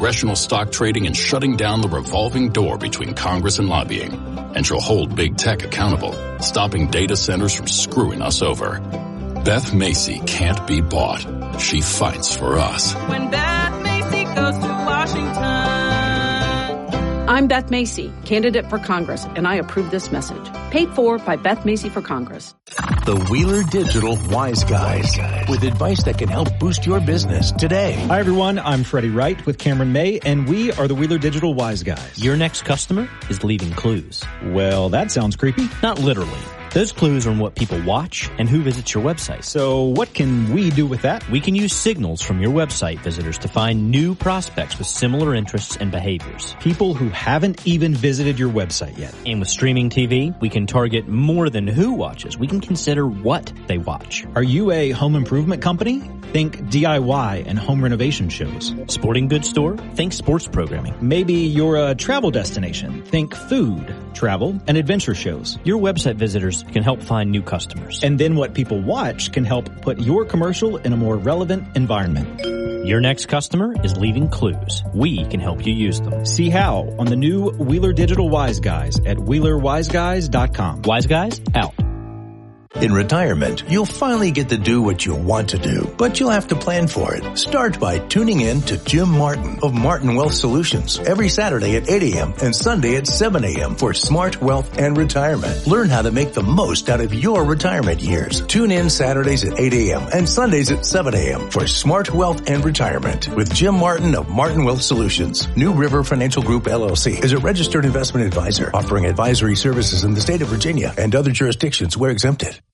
congressional stock trading and shutting down the revolving door between Congress and lobbying. And she'll hold big tech accountable, stopping data centers from screwing us over. Beth Macy can't be bought. She fights for us. When Beth Macy goes to Washington. I'm Beth Macy, candidate for Congress, and I approve this message. Paid for by Beth Macy for Congress. The Wheeler Digital Wise Guys, with advice that can help boost your business today. Hi, everyone. I'm Freddie Wright with Cameron May, and we are the Wheeler Digital Wise Guys. Your next customer is leaving clues. Well, that sounds creepy. Not literally. Those clues are on what people watch and who visits your website. So what can we do with that? We can use signals from your website visitors to find new prospects with similar interests and behaviors. People who haven't even visited your website yet. And with streaming TV, we can target more than who watches. We can consider what they watch. Are you a home improvement company? Think DIY and home renovation shows. Sporting goods store? Think sports programming. Maybe you're a travel destination. Think food, travel, and adventure shows. Your website visitors can help find new customers. And then what people watch can help put your commercial in a more relevant environment. Your next customer is leaving clues. We can help you use them. See how on the new Wheeler Digital Wise Guys at WheelerWiseGuys.com. Wise Guys, out. In retirement, you'll finally get to do what you want to do, but you'll have to plan for it. Start by tuning in to Jim Martin of Martin Wealth Solutions every Saturday at 8 a.m. and Sunday at 7 a.m. for Smart Wealth and Retirement. Learn how to make the most out of your retirement years. Tune in Saturdays at 8 a.m. and Sundays at 7 a.m. for Smart Wealth and Retirement with Jim Martin of Martin Wealth Solutions. New River Financial Group, LLC is a registered investment advisor offering advisory services in the state of Virginia and other jurisdictions where exempted.